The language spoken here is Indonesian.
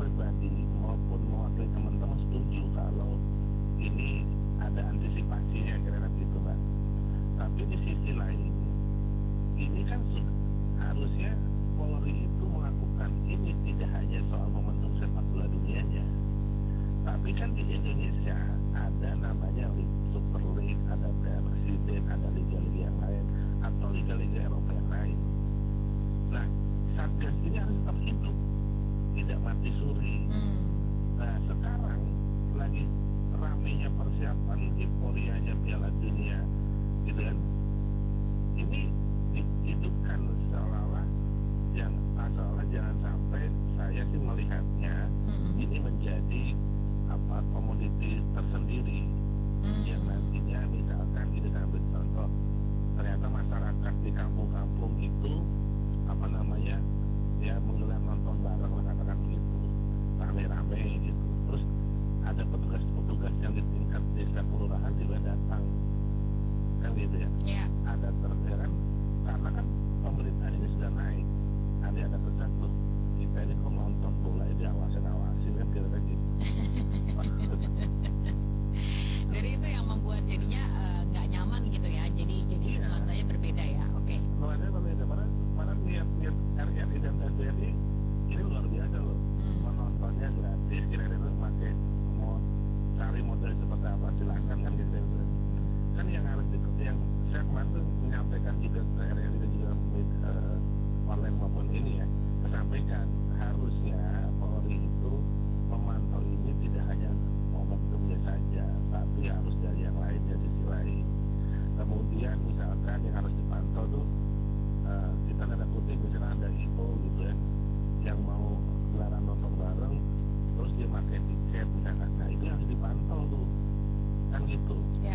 pribadi maupun mewakili teman-teman setuju kalau ini ada antisipasinya kira-kira gitu Mbak. Tapi di sisi lain, ini kan harusnya Polri itu melakukan ini tidak hanya soal momentum sepak bola dunianya, tapi kan di Indonesia ada namanya Super League, ada Presiden, ada liga-liga yang lain atau liga-liga Eropa yang lain. Nah, Satgas ini harus tetap hidup, tidak mati suri. Nah, sekarang lagi ramenya persiapan euforianya Piala Dunia, gitu kan? Ini dihidupkan seolah-olah jangan sampai saya sih melihatnya ini menjadi komoditi tersendiri yang nantinya misalkan kita ambil contoh ternyata masyarakat di kampung-kampung itu menggelar nonton bareng katakan begitu rame-rame gitu, terus ada petugas-petugas yang di tingkat desa kelurahan juga datang kan gitu ya. Ada terheran karena kan pemberitaan ini sudah naik, ada kesan loh kita ini kok nonton bola diawasin kan kira-kira gitu. Jadi itu yang membuat jadinya nggak nyaman gitu ya. Jadi nuansanya berbeda ya. Oke. Nuansanya berbeda. Mana niat RRI dan TVRI ini luar biasa loh. Menontonnya gratis, kira-kira pakai mau cari model seperti apa silakan kan gitu. Kan yang harus yang saya kemarin tuh menyampaikan juga ke RRI dan juga online maupun ini ya, sampaikan harusnya Polri itu memantau ini tidak hanya momentumnya saja, tapi harus dari yang lain, dari sisi lain. Kemudian misalkan yang harus dipantau tuh kita tanda kutip misalnya ada IO gitu ya, yang mau gelaran nonton bareng, terus dia pakai tiket misalkan, nah itu harus dipantau tuh, kan gitu.